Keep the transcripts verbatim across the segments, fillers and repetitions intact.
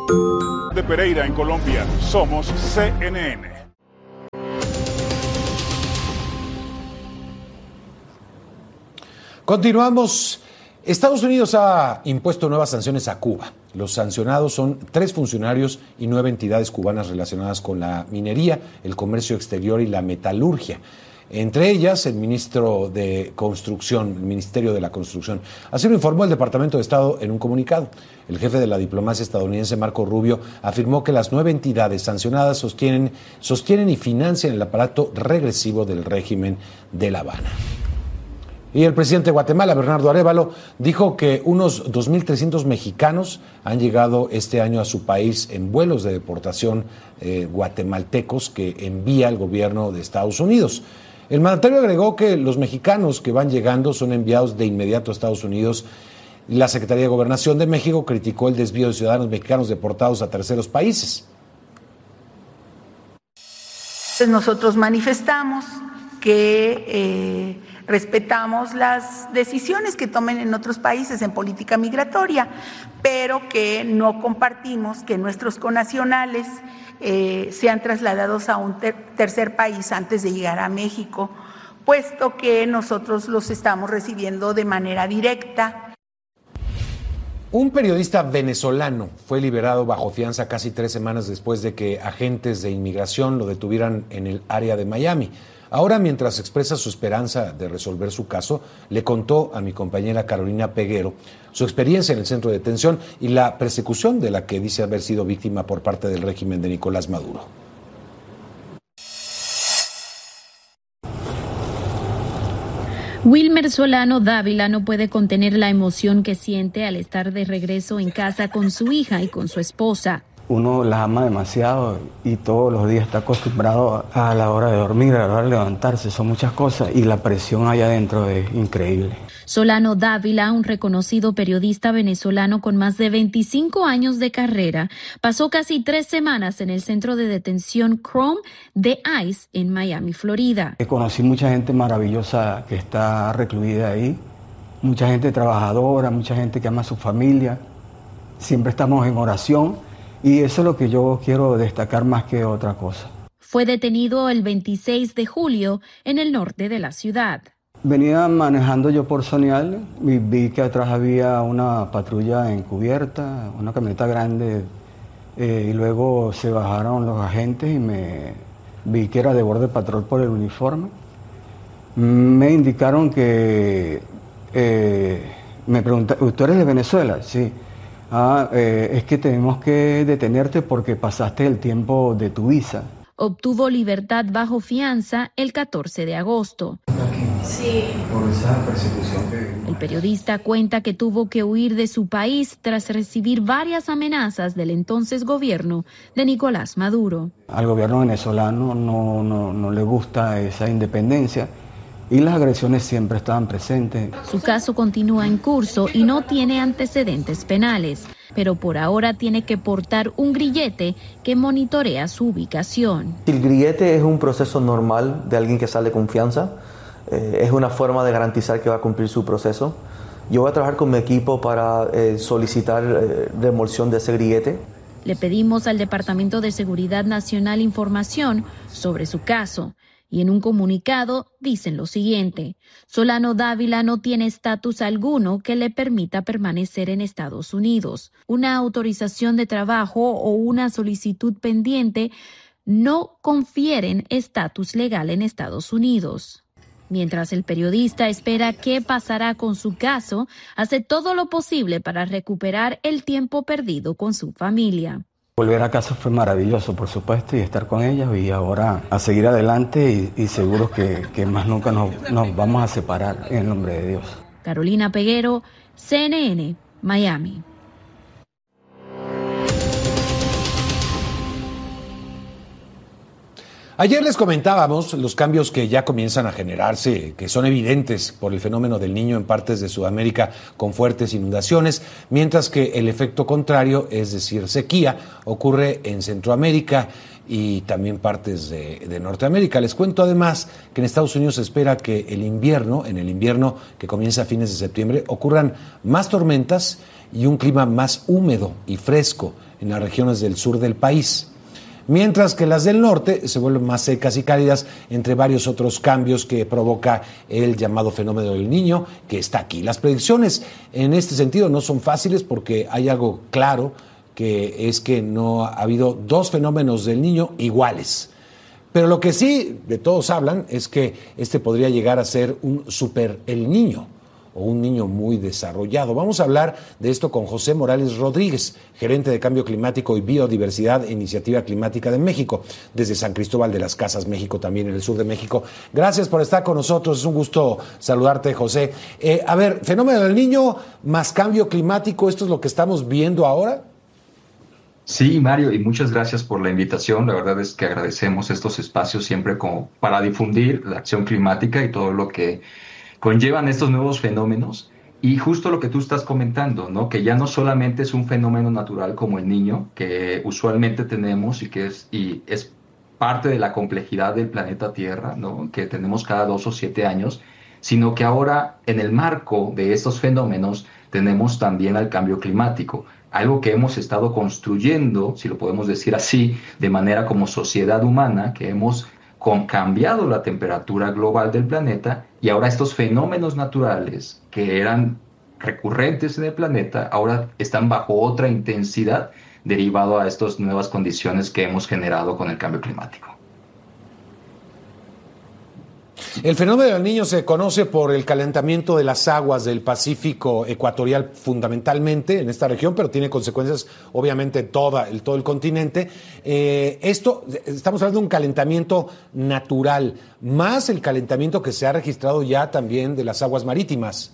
De Pereira en Colombia, somos C N N. Continuamos. Estados Unidos ha impuesto nuevas sanciones a Cuba. Los sancionados son tres funcionarios y nueve entidades cubanas relacionadas con la minería, el comercio exterior y la metalurgia. Entre ellas, el ministro de Construcción, el Ministerio de la Construcción. Así lo informó el Departamento de Estado en un comunicado. El jefe de la diplomacia estadounidense, Marco Rubio, afirmó que las nueve entidades sancionadas sostienen, sostienen y financian el aparato regresivo del régimen de La Habana. Y el presidente de Guatemala, Bernardo Arévalo, dijo que unos dos mil trescientos mexicanos han llegado este año a su país en vuelos de deportación eh, guatemaltecos que envía el gobierno de Estados Unidos. El mandatario agregó que los mexicanos que van llegando son enviados de inmediato a Estados Unidos. La Secretaría de Gobernación de México criticó el desvío de ciudadanos mexicanos deportados a terceros países. Nosotros manifestamos que eh, respetamos las decisiones que tomen en otros países en política migratoria, pero que no compartimos que nuestros connacionales eh, sean trasladados a un ter- tercer país antes de llegar a México, puesto que nosotros los estamos recibiendo de manera directa. Un periodista venezolano fue liberado bajo fianza casi tres semanas después de que agentes de inmigración lo detuvieran en el área de Miami. Ahora, mientras expresa su esperanza de resolver su caso, le contó a mi compañera Carolina Peguero su experiencia en el centro de detención y la persecución de la que dice haber sido víctima por parte del régimen de Nicolás Maduro. Wilmer Solano Dávila no puede contener la emoción que siente al estar de regreso en casa con su hija y con su esposa. Uno las ama demasiado y todos los días está acostumbrado a la hora de dormir, a la hora de levantarse, son muchas cosas y la presión allá adentro es increíble. Solano Dávila, un reconocido periodista venezolano con más de veinticinco años de carrera, pasó casi tres semanas en el centro de detención Chrome de ICE en Miami, Florida. Conocí mucha gente maravillosa que está recluida ahí, mucha gente trabajadora, mucha gente que ama a su familia, siempre estamos en oración. Y eso es lo que yo quiero destacar más que otra cosa. Fue detenido el veintiséis de julio en el norte de la ciudad. Venía manejando yo por Sonial y vi que atrás había una patrulla encubierta, una camioneta grande, eh, y luego se bajaron los agentes y me vi que era de borde patrol por el uniforme. Me indicaron que, eh, me preguntaron, ¿tú eres de Venezuela? Sí. Ah, eh, es que tenemos que detenerte porque pasaste el tiempo de tu visa. Obtuvo libertad bajo fianza el catorce de agosto. Sí. Por esa persecución que... El periodista cuenta que tuvo que huir de su país tras recibir varias amenazas del entonces gobierno de Nicolás Maduro. Al gobierno venezolano no, no, no le gusta esa independencia. Y las agresiones siempre estaban presentes. Su caso continúa en curso y no tiene antecedentes penales, pero por ahora tiene que portar un grillete que monitorea su ubicación. El grillete es un proceso normal de alguien que sale con fianza. Eh, es una forma de garantizar que va a cumplir su proceso. Yo voy a trabajar con mi equipo para eh, solicitar eh, remoción de ese grillete. Le pedimos al Departamento de Seguridad Nacional información sobre su caso. Y en un comunicado dicen lo siguiente: Solano Dávila no tiene estatus alguno que le permita permanecer en Estados Unidos. Una autorización de trabajo o una solicitud pendiente no confieren estatus legal en Estados Unidos. Mientras el periodista espera qué pasará con su caso, hace todo lo posible para recuperar el tiempo perdido con su familia. Volver a casa fue maravilloso, por supuesto, y estar con ellas y ahora a seguir adelante y, y seguros que, que más nunca nos, nos vamos a separar en el nombre de Dios. Carolina Peguero, C N N, Miami. Ayer les comentábamos los cambios que ya comienzan a generarse, que son evidentes por el fenómeno del Niño en partes de Sudamérica con fuertes inundaciones, mientras que el efecto contrario, es decir, sequía, ocurre en Centroamérica y también partes de, de Norteamérica. Les cuento además que en Estados Unidos se espera que el invierno, en el invierno que comienza a fines de septiembre, ocurran más tormentas y un clima más húmedo y fresco. en las regiones del sur del país, mientras que las del norte se vuelven más secas y cálidas, entre varios otros cambios que provoca el llamado fenómeno del Niño, que está aquí. Las predicciones en este sentido no son fáciles porque hay algo claro, que es que no ha habido dos fenómenos del Niño iguales. Pero lo que sí de todos hablan es que este podría llegar a ser un super El Niño, o un niño muy desarrollado. Vamos a hablar de esto con José Morales Rodríguez, gerente de Cambio Climático y Biodiversidad e Iniciativa Climática de México, desde San Cristóbal de las Casas, México, también en el sur de México. Gracias por estar con nosotros, es un gusto saludarte, José. Eh, a ver, fenómeno del Niño más cambio climático, ¿esto es lo que estamos viendo ahora? Sí, Mario, y muchas gracias por la invitación. La verdad es que agradecemos estos espacios siempre como para difundir la acción climática y todo lo que conllevan estos nuevos fenómenos. Y justo lo que tú estás comentando, ¿no? Que ya no solamente es un fenómeno natural como el Niño, que usualmente tenemos y que es, y es parte de la complejidad del planeta Tierra, ¿no? Que tenemos cada dos o siete años, sino que ahora en el marco de estos fenómenos tenemos también al cambio climático, algo que hemos estado construyendo, si lo podemos decir así, de manera como sociedad humana, que hemos con cambiado la temperatura global del planeta, y ahora estos fenómenos naturales que eran recurrentes en el planeta ahora están bajo otra intensidad derivado a estas nuevas condiciones que hemos generado con el cambio climático. El fenómeno del Niño se conoce por el calentamiento de las aguas del Pacífico ecuatorial fundamentalmente en esta región, pero tiene consecuencias obviamente en toda, el, todo el continente. Eh, esto, estamos hablando de un calentamiento natural, más el calentamiento que se ha registrado ya también de las aguas marítimas.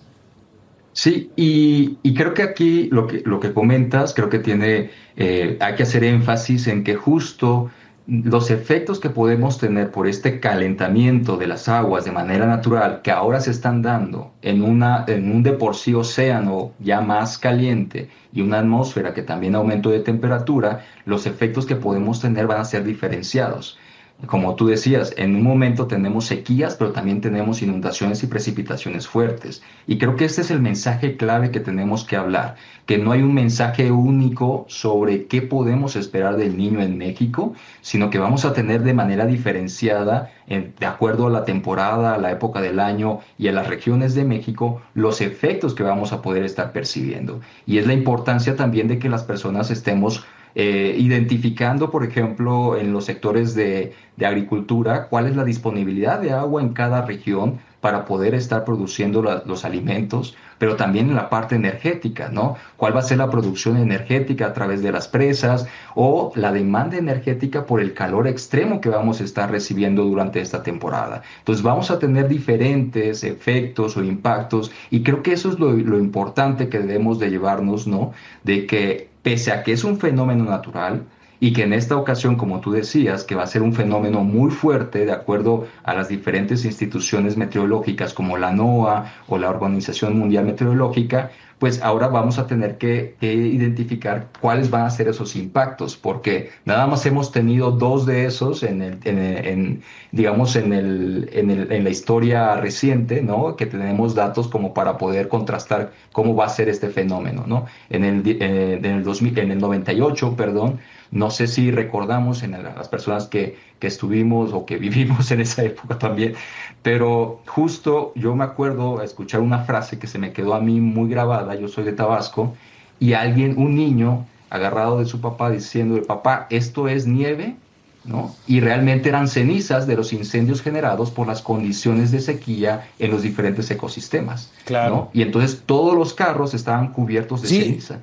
Sí, y, y creo que aquí lo que, lo que comentas, creo que tiene, eh, hay que hacer énfasis en que justo los efectos que podemos tener por este calentamiento de las aguas de manera natural, que ahora se están dando en, una, en un de por sí océano ya más caliente y una atmósfera que también aumento de temperatura, los efectos que podemos tener van a ser diferenciados. Como tú decías, en un momento tenemos sequías, pero también tenemos inundaciones y precipitaciones fuertes. Y creo que este es el mensaje clave que tenemos que hablar, que no hay un mensaje único sobre qué podemos esperar del Niño en México, sino que vamos a tener de manera diferenciada, en, de acuerdo a la temporada, a la época del año y a las regiones de México, los efectos que vamos a poder estar percibiendo. Y es la importancia también de que las personas estemos Eh, identificando, por ejemplo, en los sectores de, de agricultura, cuál es la disponibilidad de agua en cada región para poder estar produciendo la, los alimentos, pero también en la parte energética, ¿no? ¿Cuál va a ser la producción energética a través de las presas o la demanda energética por el calor extremo que vamos a estar recibiendo durante esta temporada? Entonces vamos a tener diferentes efectos o impactos y creo que eso es lo, lo importante que debemos de llevarnos, ¿no? De que pese a que es un fenómeno natural y que en esta ocasión, como tú decías, que va a ser un fenómeno muy fuerte de acuerdo a las diferentes instituciones meteorológicas como la NOAA o la Organización Mundial Meteorológica, pues ahora vamos a tener que, que identificar cuáles van a ser esos impactos, porque nada más hemos tenido dos de esos en, el, en, en digamos, en, el, en, el, en la historia reciente, ¿no? Que tenemos datos como para poder contrastar cómo va a ser este fenómeno, ¿no? En el, eh, en el, dos mil, en el noventa y ocho, perdón, no sé si recordamos en el, las personas que, que estuvimos o que vivimos en esa época también, pero justo yo me acuerdo escuchar una frase que se me quedó a mí muy grabada. Yo soy de Tabasco, y alguien, un niño agarrado de su papá diciendo, papá, ¿esto es nieve? ¿No? Y realmente eran cenizas de los incendios generados por las condiciones de sequía en los diferentes ecosistemas. Claro. ¿No? Y entonces todos los carros estaban cubiertos de sí. ceniza.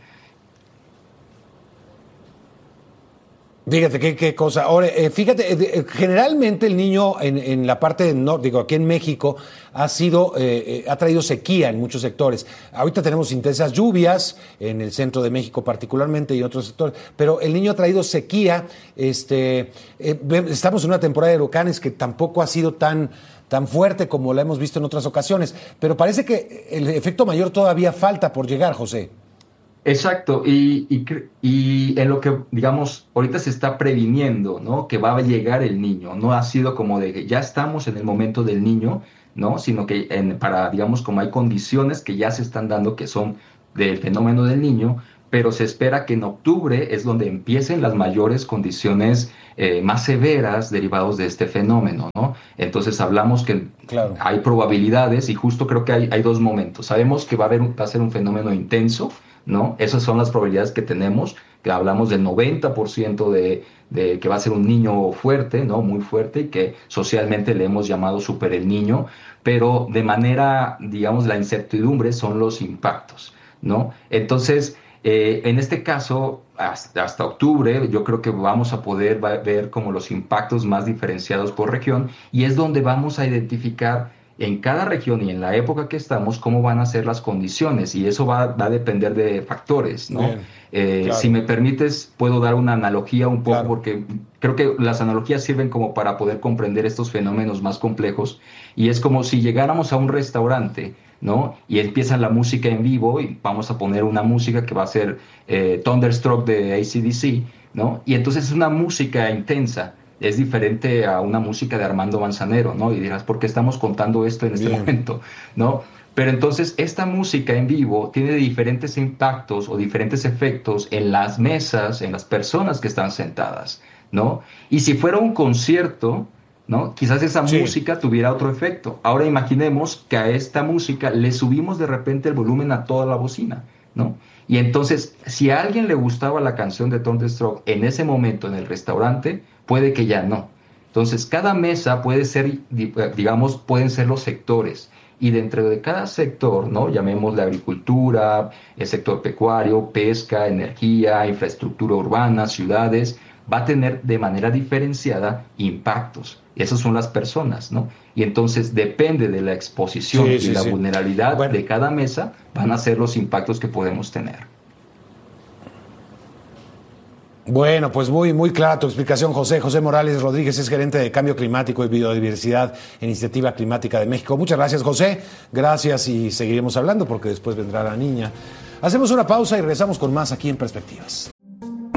Fíjate qué, qué cosa. Ahora, eh, fíjate, eh, generalmente el Niño en, en la parte del norte, digo, aquí en México, ha sido, eh, eh, ha traído sequía en muchos sectores. Ahorita tenemos intensas lluvias en el centro de México particularmente y en otros sectores, pero el Niño ha traído sequía. Este, eh, estamos en una temporada de huracanes que tampoco ha sido tan tan fuerte como la hemos visto en otras ocasiones, pero parece que el efecto mayor todavía falta por llegar, José. Exacto, y, y, y en lo que, digamos, ahorita se está previniendo, ¿no? Que va a llegar el Niño, no ha sido como de que ya estamos en el momento del Niño, ¿no? Sino que en, para, digamos, como hay condiciones que ya se están dando que son del fenómeno del Niño, pero se espera que en octubre es donde empiecen las mayores condiciones eh, más severas derivados de este fenómeno, ¿no? Entonces hablamos que claro. hay probabilidades y justo creo que hay, hay dos momentos. Sabemos que va a, haber, va a ser un fenómeno intenso, ¿no? Esas son las probabilidades que tenemos, que hablamos del noventa por ciento de, de que va a ser un niño fuerte, ¿no? Muy fuerte, y que socialmente le hemos llamado super el niño, pero de manera, digamos, la incertidumbre son los impactos, ¿no? Entonces, eh, en este caso, hasta, hasta octubre, yo creo que vamos a poder ver como los impactos más diferenciados por región, y es donde vamos a identificar en cada región y en la época que estamos, cómo van a ser las condiciones, y eso va, va a depender de factores, ¿no? Eh, claro. Si me permites, puedo dar una analogía un poco, claro. porque creo que las analogías sirven como para poder comprender estos fenómenos más complejos, y es como si llegáramos a un restaurante, ¿no? Y empieza la música en vivo, y vamos a poner una música que va a ser eh, Thunderstruck de A C D C, ¿no? Y entonces es una música intensa. Es diferente a una música de Armando Manzanero, ¿no? Y dirás, ¿por qué estamos contando esto en este Bien. momento? ¿No? Pero entonces esta música en vivo tiene diferentes impactos o diferentes efectos en las mesas, en las personas que están sentadas, ¿no? Y si fuera un concierto, ¿no? Quizás esa sí. música tuviera otro efecto. Ahora imaginemos que a esta música le subimos de repente el volumen a toda la bocina, ¿no? Y entonces, si a alguien le gustaba la canción de Thunderstruck en ese momento en el restaurante, puede que ya no. Entonces, cada mesa puede ser, digamos, pueden ser los sectores. Y dentro de cada sector, ¿no? Llamémosle agricultura, el sector pecuario, pesca, energía, infraestructura urbana, ciudades, va a tener de manera diferenciada impactos. Esas son las personas, ¿no? Y entonces depende de la exposición sí, y sí, la sí. vulnerabilidad bueno. de cada mesa, van a ser los impactos que podemos tener. Bueno, pues muy, muy clara tu explicación, José. José Morales Rodríguez es gerente de Cambio Climático y Biodiversidad en Iniciativa Climática de México. Muchas gracias, José. Gracias, y seguiremos hablando porque después vendrá la niña. Hacemos una pausa y regresamos con más aquí en Perspectivas.